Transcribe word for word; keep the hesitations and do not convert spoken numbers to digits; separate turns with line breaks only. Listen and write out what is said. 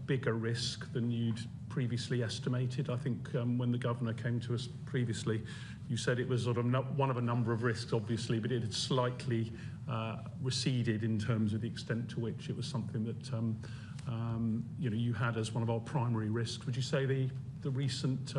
bigger risk than you'd previously estimated? I think um, when the Governor came to us previously, you said it was sort of no, one of a number of risks, obviously, but it had slightly uh, receded in terms of the extent to which it was something that um, um, you know, you had as one of our primary risks. Would you say the, the recent